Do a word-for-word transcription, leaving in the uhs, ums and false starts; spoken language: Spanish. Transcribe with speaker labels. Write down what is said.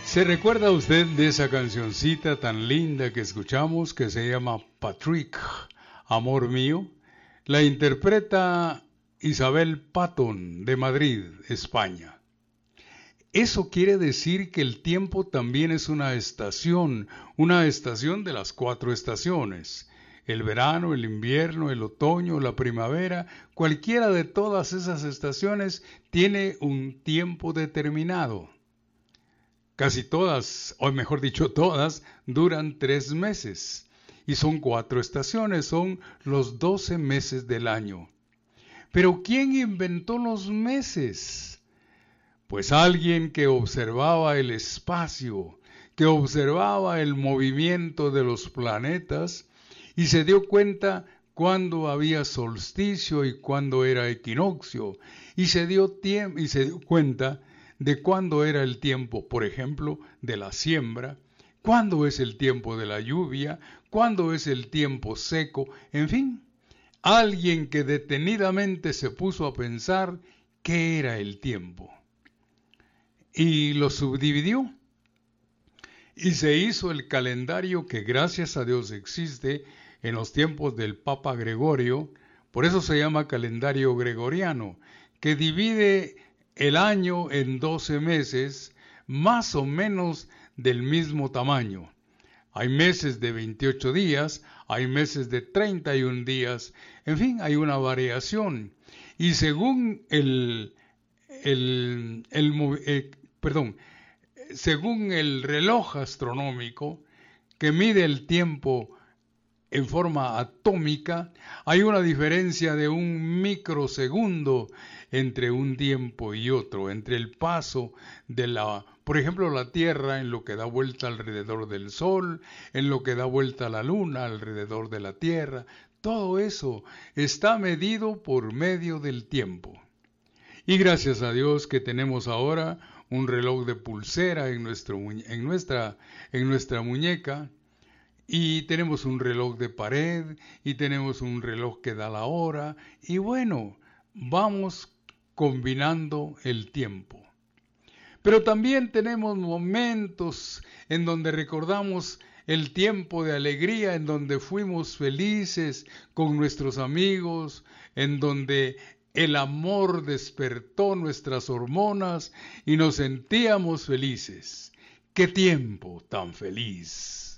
Speaker 1: ¿Se recuerda usted de esa cancioncita tan linda que escuchamos que se llama Patrick, Amor Mío? La interpreta Isabel Patton de Madrid, España. Eso quiere decir que el tiempo también es una estación, una estación de las cuatro estaciones. El verano, el invierno, el otoño, la primavera, cualquiera de todas esas estaciones tiene un tiempo determinado. Casi todas, o mejor dicho todas, duran tres meses. Y son cuatro estaciones, son los doce meses del año. Pero ¿quién inventó los meses? Pues alguien que observaba el espacio, que observaba el movimiento de los planetas y se dio cuenta cuándo había solsticio y cuándo era equinoccio, y se dio tiempo y se dio cuenta de cuándo era el tiempo, por ejemplo, de la siembra, cuándo es el tiempo de la lluvia, cuándo es el tiempo seco, en fin, alguien que detenidamente se puso a pensar qué era el tiempo. Y lo subdividió. Y se hizo el calendario que gracias a Dios existe en los tiempos del Papa Gregorio, por eso se llama calendario gregoriano, que divide el año en doce meses, más o menos del mismo tamaño. Hay meses de veintiocho días, hay meses de treinta y un días, en fin, hay una variación. Y según el, el, el, eh, perdón, según el reloj astronómico que mide el tiempo en forma atómica, hay una diferencia de un microsegundo entre un tiempo y otro, entre el paso de la, por ejemplo, la Tierra en lo que da vuelta alrededor del Sol, en lo que da vuelta la Luna alrededor de la Tierra. Todo eso está medido por medio del tiempo. Y gracias a Dios que tenemos ahora un reloj de pulsera en, nuestro, en, nuestra, en nuestra muñeca, y tenemos un reloj de pared, y tenemos un reloj que da la hora, y bueno, vamos combinando el tiempo. Pero también tenemos momentos en donde recordamos el tiempo de alegría, en donde fuimos felices con nuestros amigos, en donde el amor despertó nuestras hormonas y nos sentíamos felices. ¡Qué tiempo tan feliz!